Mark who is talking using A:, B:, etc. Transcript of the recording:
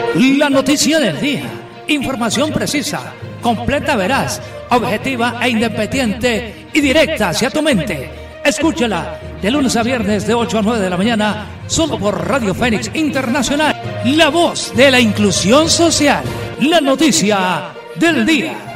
A: La noticia del día. Información precisa, completa, veraz, objetiva e independiente y directa hacia tu mente. Escúchala de lunes a viernes de 8 a 9 de la mañana, solo por Radio Fénix Internacional. La voz de la inclusión social. La noticia del día.